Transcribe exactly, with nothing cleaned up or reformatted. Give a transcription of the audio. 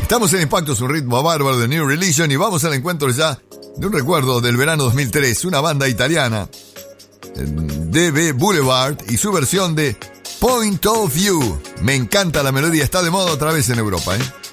Estamos en Impactos, un ritmo bárbaro de New Religion, y vamos al encuentro ya de un recuerdo del verano dos mil tres, una banda italiana, D B Boulevard, y su versión de Point of View. Me encanta la melodía, está de moda otra vez en Europa, ¿eh?